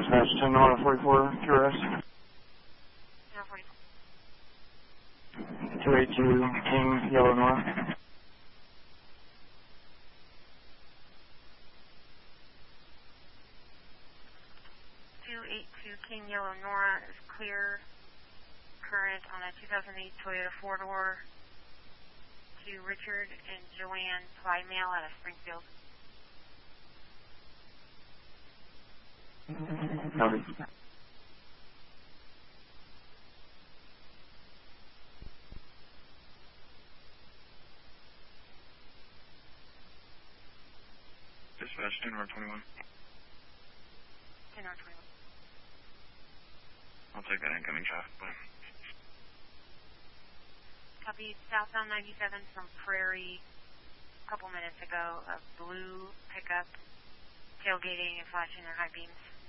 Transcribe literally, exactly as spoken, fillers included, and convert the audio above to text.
Dispatch ten Nora forty-four, Q R S. Nora forty-four. two eighty-two, King, Yellow Nora. two eighty-two, King, Yellow Nora is clear. Current on a two thousand eight Toyota four-door to Richard and Joanne Plymail out of Springfield. Copy. Dispatch ten Nora twenty-one. ten Nora twenty-one. I'll take that incoming traffic plan. Copy, southbound ninety-seven from Prairie a couple minutes ago, a blue pickup tailgating and flashing their high beams.